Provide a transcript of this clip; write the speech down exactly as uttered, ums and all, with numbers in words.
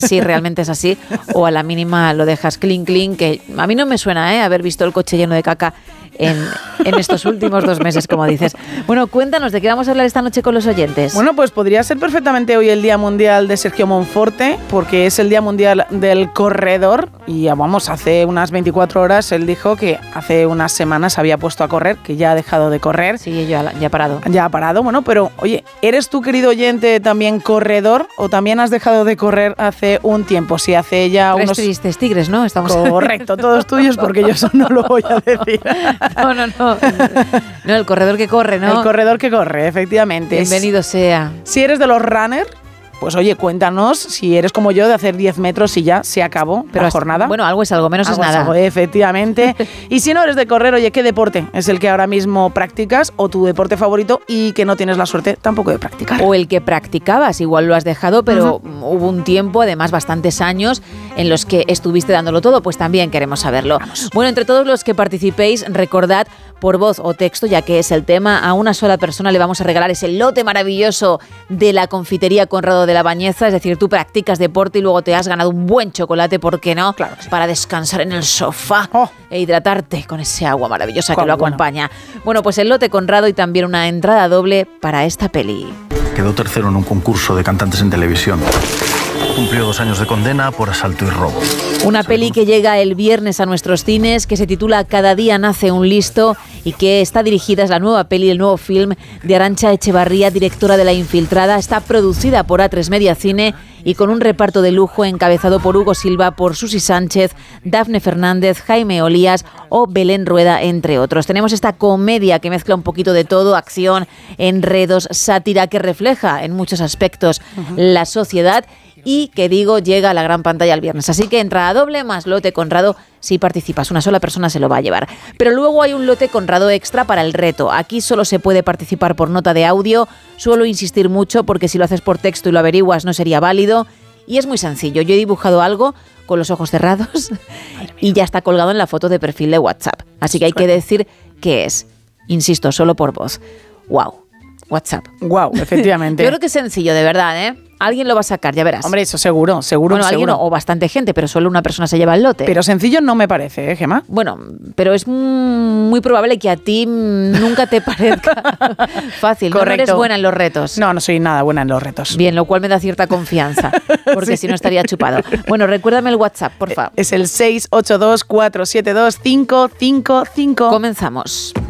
si realmente es así, o a la mínima lo dejas clean, clean, que a mí no me suena, ¿eh?, haber visto el coche lleno de caca en, en estos últimos dos meses, como dices. Bueno, cuéntanos, ¿de qué vamos a hablar esta noche con los oyentes? Bueno, pues podría ser perfectamente hoy el Día Mundial de Sergio Monforte, porque es el Día Mundial del Corredor, y ya vamos, hace unas veinticuatro horas él dijo que hace unas semanas había puesto a correr, que ya ha dejado de correr. Sí, ya, ya ha parado. Ya ha parado, bueno, pero oye, ¿eres tú, querido oyente, también corredor o también has dejado de correr hace un tiempo? Si hace ya Tres unos... tristes tigres, ¿no? Estamos... Correcto, todos tuyos, porque yo eso no lo voy a decir. No, no, no. No, el corredor que corre, ¿no? El corredor que corre, efectivamente. Bienvenido sea. Si eres de los runners, pues oye, cuéntanos si eres como yo de hacer diez metros y ya se acabó Pero la hasta, jornada. Bueno, algo es algo, menos algo es nada. Algo, efectivamente. Y si no eres de correr, oye, ¿qué deporte es el que ahora mismo practicas o tu deporte favorito y que no tienes la suerte tampoco de practicar? O el que practicabas, igual lo has dejado, pero uh-huh. hubo un tiempo, además bastantes años, en los que estuviste dándolo todo, pues también queremos saberlo. Vamos. Bueno, entre todos los que participéis, recordad por voz o texto, ya que es el tema, a una sola persona le vamos a regalar ese lote maravilloso de la confitería Conrado de la Bañeza, es decir, tú practicas deporte y luego te has ganado un buen chocolate, ¿por qué no? Claro que sí. Para descansar en el sofá oh. e hidratarte con ese agua maravillosa que lo bueno. acompaña. Bueno, pues el lote Conrado y también una entrada doble para esta peli. Quedó tercero en un concurso de cantantes en televisión. Cumplió dos años de condena por asalto y robo. Una peli que llega el viernes a nuestros cines, que se titula Cada día nace un listo y que está dirigida, es la nueva peli, el nuevo film de Arantxa Echevarría, directora de La Infiltrada. Está producida por A tres Media Cine y con un reparto de lujo encabezado por Hugo Silva, por Susi Sánchez, Dafne Fernández, Jaime Olías o Belén Rueda, entre otros. Tenemos esta comedia que mezcla un poquito de todo, acción, enredos, sátira, que refleja en muchos aspectos uh-huh. la sociedad y que, digo, llega a la gran pantalla el viernes. Así que entrada doble más lote Conrado si participas. Una sola persona se lo va a llevar. Pero luego hay un lote Conrado extra para el reto. Aquí solo se puede participar por nota de audio. Suelo insistir mucho porque si lo haces por texto y lo averiguas no sería válido. Y es muy sencillo. Yo he dibujado algo con los ojos cerrados y ya está colgado en la foto de perfil de WhatsApp. Así que hay que decir qué es. Insisto, solo por voz. ¡Wow! WhatsApp. ¡Wow! Efectivamente. Yo creo que es sencillo, de verdad, ¿eh? Alguien lo va a sacar, ya verás. Hombre, eso seguro, seguro, bueno, seguro. Alguien o bastante gente, pero solo una persona se lleva el lote. Pero sencillo no me parece, ¿eh, Gemma? Bueno, pero es muy probable que a ti nunca te parezca fácil. Correcto. No eres buena en los retos. No, no soy nada buena en los retos. Bien, lo cual me da cierta confianza, porque sí. si no estaría chupado. Bueno, recuérdame el WhatsApp, por favor. Es el seis ocho dos, cuatro siete dos, cinco cinco cinco. Comenzamos.